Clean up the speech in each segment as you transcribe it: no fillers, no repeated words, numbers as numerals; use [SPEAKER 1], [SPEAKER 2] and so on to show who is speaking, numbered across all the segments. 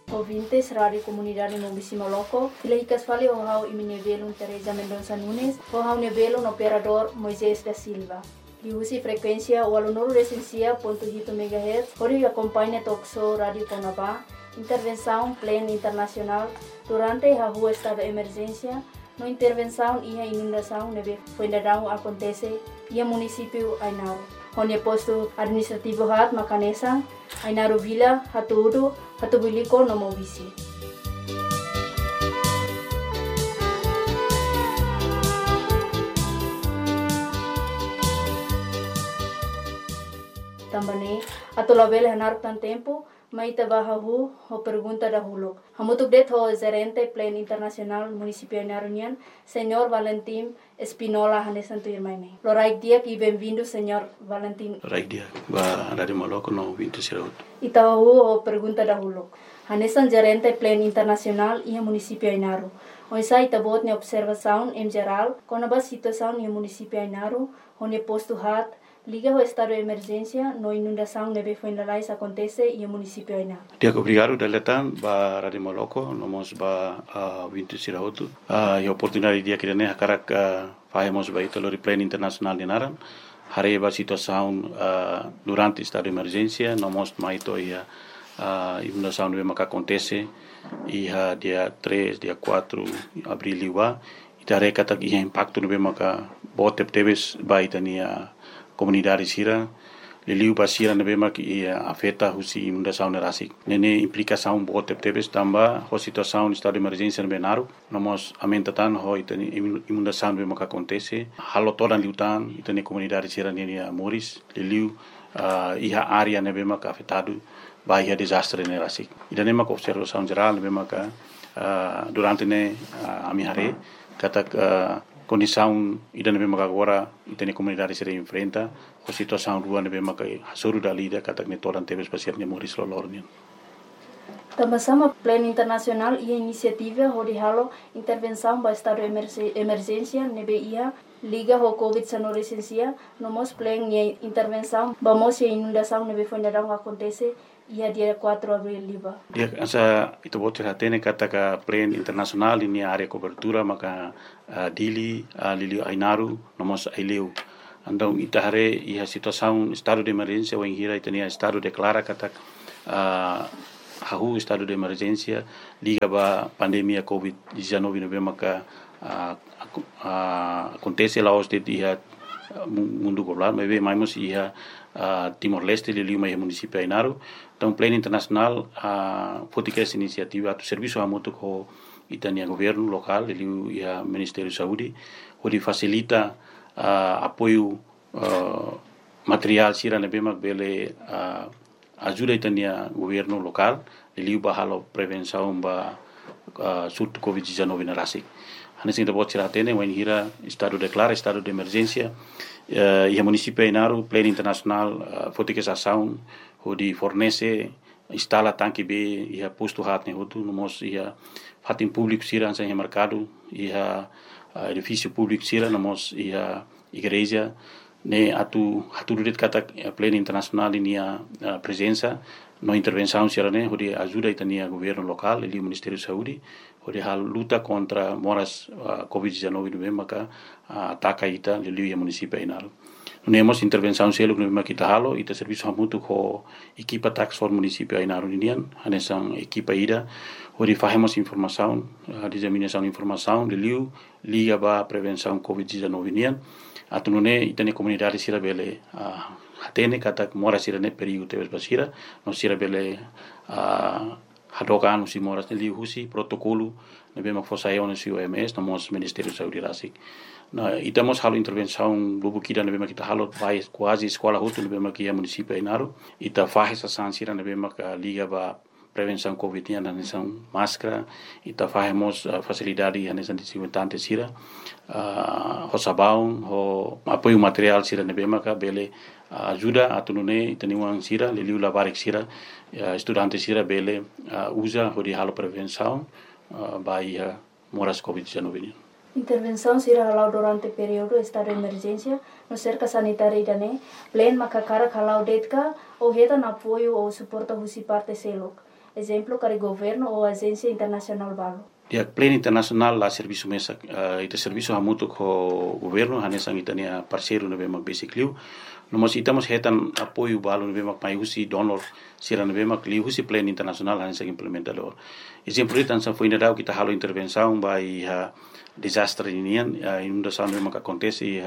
[SPEAKER 1] ouvintes Rádio Comunidade Mobisimo Loco, Filhicas fale o hau iminevelo Teresa Mendonça Nunes, o hau nevelo no operador Moisés da Silva. E usi frequência o aluno recensia.8 MHz, onde acompanha talk show Rádio Conabá, intervenção plena internacional durante a rua estado de emergência, no intervenção e a inundação neve fuendadão acontece e a município Ainaro. Onde posto administrativo hat Macanesa, Ainaro Vila, Hatuudu, Hatubuliko no Mobisi. Também, atau label hanar tan tempo, mai tabahahu ho pergunta dahulu. Hamutuk det ho gerente plan internasional municipio Narunian, Senhor Valentim Espinola Hanesantu Irmaine. Loraik dia e bem-vindo, Senhor Valentim.
[SPEAKER 2] Loraik dia, ba Rádio Maloco no 20 Siraut.
[SPEAKER 1] Itahu ho pergunta dahulu. Hanesan gerente plan internasional e municipio Inaru. Oisa itabot ne observação em geral, com a situação no municipio Inaru, onde posto hat liga o estado de emergência, no inundação neve fuendalais acontece e o município ainda.
[SPEAKER 2] Dia obrigado deletan ba Rádio Maloco, nomos ba 20 Sirautu. E oportunidade dia que ne hakarak fazemos ba italo plan internacional de Naran. Hare ba situação durante estado de emergência, nomos maito ia inundação neve maka acontece e dia 3, dia 4 abril liwa. Itare katak ia impacto neve maka botep teves ba itania comunidade sira liliu basira nebe mak afeta husi inundação nerasik nene implicação bote tebes tamba ho situação estado de emergência nebe naru nomos amentatan ho itani inundação nebe mak acontece halo todan liutan itani comunidade sira nene moris liliu iha área nebe mak afetado by a desastre nerasik idane mak observação geral nebe mak durante ne amihare katak condição ida nebe maka agora itene comunidade se enfrenta a situação rua nebe maka hasuru da lida katak ne toran tebes pasir ne moris lolornian.
[SPEAKER 1] Também plano internacional e iniciativa onde halo intervenção para estado de emergência nebe ia liga ho COVID-19 licencia nomos plano e intervenção vamos e inundação nebe fuendadão acontece ia dia 4 abril liba.
[SPEAKER 2] Dia asa itu bote hatene kataka plan internasional ini area cobertura maka Dili Lili Ainaru nomos Aileu. Andau itahare ia situação estado de emergência ou hira itania estado declara katak hahu estado de emergência liga ba pandemia COVID-19 nebe maka acontece lá hoje dia mundo global mas bem mais ia Timor-Leste liliu mai município Ainaru. Então plano internacional fotica essa iniciativa do serviço amoto ko itania governo local liliu ia Ministério Saúde onde facilita apoio material sira nebe mak bele ajuda itania governo local liliu ba halo prevenção ba surto COVID-19 na rasik. Hanesin da bot sira tene wen hira estado declara estado de emergência e a município Ainaru plano internacional fotica essa ação onde fornece instala tanque B e a posto hat ne hotu nomos ia fatin público sira sem mercado e a edifício público sira nomos ia igreja ne atu duret kata plano internacional inia presença no intervenção sira ne onde ajuda itania governo local e o Ministério da Saúde onde a luta contra moras COVID-19 no maka ataca ita liliu município Ainaru. Nemos intervenção selo no maka kita halo ita serviço hamutu ko equipa tax for município Ainaru ninian hanesan equipa ida onde fazemos informação disseminação informação liliu liga ba prevenção COVID-19 ninian atunune itane comunidade sira bele hatene kata mora sira ne perigo tebes basira no sira bele hadokan usi moras nili husi protokolo nebe mak fosayon usi OMS nomos Ministério da Saúde rasik na itamos halo intervenção lubu kida nebe mak kita halo vai quase escola hutu nebe mak ia município Ainaru ita faz essa sansira nebe mak liga ba prevenção COVID na nação máscara ita fazemos facilidade na nação desinfetante sira ho sabão ho apoio material sira nebe mak bele ajuda atunune itaniwang sira liliu labarik sira estudante sira bele usa hodi halo prevenção baia moras COVID-19.
[SPEAKER 1] Intervenção será halau durante o período de estado de emergência no cerca sanitária idane, plen makakara halau detka ou reta na apoio ou suporta husi parte selok. exemplo para o governo ou agência internacional balo.
[SPEAKER 2] Ya pleno internacional la serviço mesa ita serviço hamutu ko governo hanesang itania parceiro na bemak basically nomos itamos hetan apoio balo na bemak mai husi donor sira na bemak li husi pleno internacional hanesang implementador exemplo itan sa foi nadau kita halo intervenção by desastre inian inundação na bemak acontece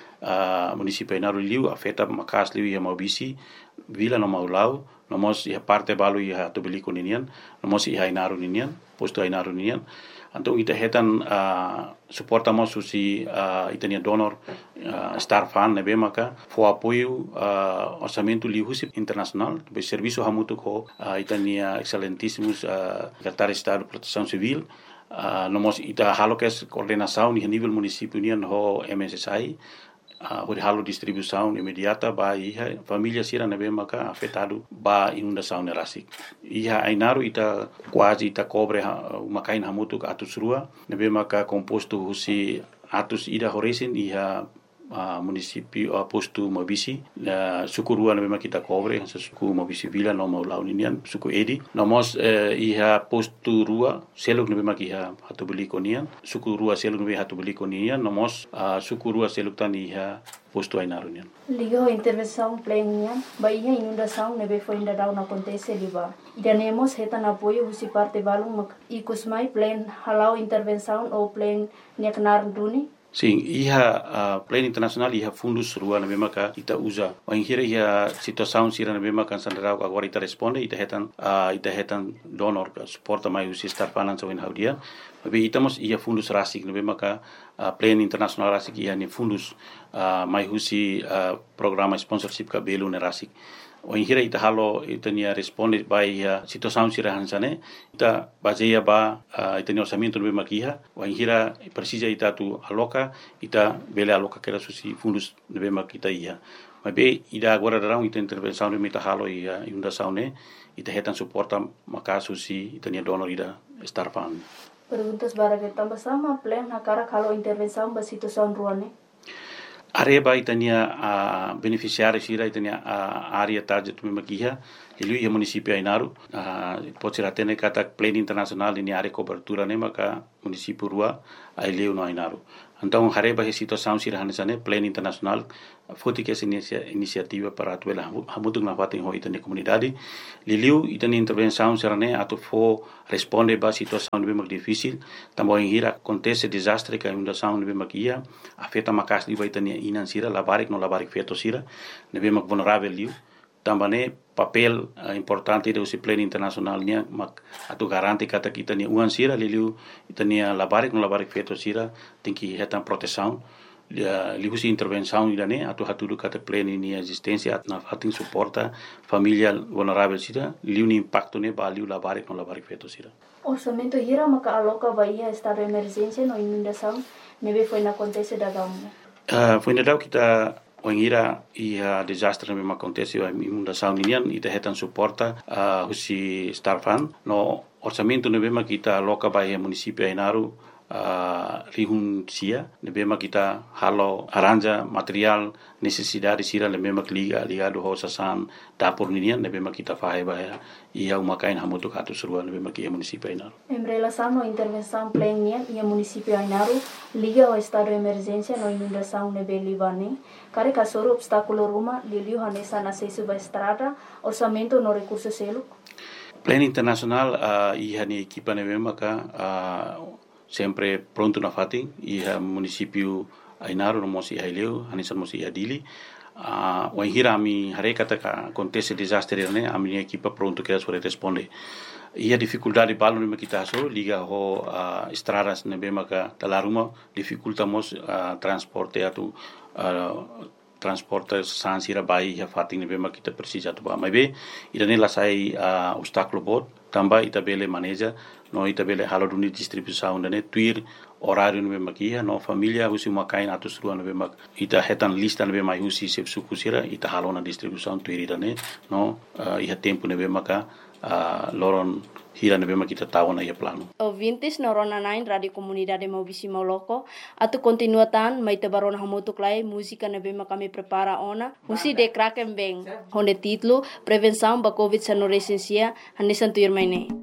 [SPEAKER 2] município Inaru liu afeta makas liu ia maubisi vila no maulau nomos ia parte balo ia tobeliko ninian nomos ia Inaru ninian posto Inaru ninian então ita hetan suportamos si itania donor star fan nebe maka fo apoio orçamento liusi internacional be serviço hamutu ko itania excelentíssimos secretário de estado de proteção civil nomos ita halokes coordenação ni nível município nian ho MSSI Hori halo distribuição imediata ba iha família sira nebe maka afetado ba inundação nerasik. Iha Ainaru ita quase ita cobre makain hamutu atus rua nebe maka composto husi atus ida horesin iha município posto Mabisi suku rua nebe maka kita cobre suku Mabisi vila no maulau ninian suku edi nomos iha posto rua seluk nebe maka iha hatu beli konian suku rua seluk nebe hatu beli konian nomos suku rua seluk tan iha posto Ainaru nian.
[SPEAKER 1] Liga intervenção plena, bahia inundação nebe foi ainda dá na acontece liba. Idanemos hetan apoio husi parte balung mak ikusmai plan halau intervenção ou plan niaknar duni.
[SPEAKER 2] Sim, iha plano internacional iha fundus rua na mesma ka ita usa. O inhira iha situação sira na mesma kan sandrau agora ita responde ita hetan donor ka suporta mai usi star finance o in haudia. Tapi itamos iha fundus rasik na mesma ka plano internacional rasik iha ni fundus mai usi programa sponsorship ka belu na rasik. O inhira ita halo ita nia responde by situação sira hansane ita baseia ba ita ni orçamento no mesma kiha o inhira precisa ita tu aloca ita bele aloca que era susi fundos no mesma kita ia mas be ida agora darão ita intervenção no ita halo ia inundação ne ita hetan suporta maka susi ita ni donor ida star fund.
[SPEAKER 1] Perguntas bara que tambah sama plan na cara kalau intervenção ba situação ruane.
[SPEAKER 2] Areba itania beneficiários sira itania área target mesma kiha ilu ia município Ainaru pode ser até kata plano internacional ini área cobertura ne maka município rua aileu no Ainaru então areba a situação sira hanesane plano internacional foi que essa iniciativa para atuela hamutung na fatin ho itania comunidade liliu itania intervenção sira ne atu fo responde ba situação mesmo difícil também hira acontece desastre que inundação mesmo kia afeta makas di itania inan sira labarik no labarik feto sira nebe mak vulnerável liu também papel importante do plano internacional nia mak atu garanti kata kita ni uan sira liu itania labarik no labarik feto sira tem que hetan proteção liu si intervenção idane atu hatudu kata plano ni existência na fatin suporta família vulnerável sira liu ni impacto ne ba liu labarik no labarik feto sira.
[SPEAKER 1] Orçamento hira maka aloca bahia estado de emergência no inundação nebe foi na acontece da gauna.
[SPEAKER 2] Foi na dau kita o ingira ia desastre mesmo acontece a inundação ninian ita hetan suporta husi star fund no orçamento nebe ma kita aloca bahia município Ainaru rihun sia nebe ma kita halo aranja material necessidade sira nebe ma ligado ho sasan dapur ninian nebe ma kita fahe bahia ia umakain hamutu katu surua nebe ma kia município Ainaru.
[SPEAKER 1] Em relação à intervenção plena ia município Ainaru liga ao estado de emergência no inundação nebe Libane kare kasoro obstáculo ruma liliu hanesa na sesu ba estrada orçamento no recurso selo.
[SPEAKER 2] Plano internacional ia ni equipa nebe ma sempre pronto na fatin iha município Ainaru no mosi haileu hanesan mosi adili o inhira ami hare kata acontece desastre ne ami equipa pronto que sobre responde ia dificuldade balo ne kita so liga ho estradas ne be maka talaruma dificultamos transporte atu transporte sansira bai ya fatin ne be maka kita precisa tu ba mai be irane la sai obstáculo bot tamba ita bele maneja no ita bele halo duni distribuição ne tuir horário no makia no família husi makain atus rua no mak ita hetan lista no mai husi sep suku sira ita halo na distribuição tuir ne no iha tempo no maka loron hira na bema kita tahu na ia plano.
[SPEAKER 1] Ouvintes na Rona 9 Radio Comunidade Maubisi Mauloko, atu continuatan mai tabarona hamutuk lai música na bema kami prepara ona, musi de kraken beng, onde título Prevenção da Covid-19 hanesan tuir maine.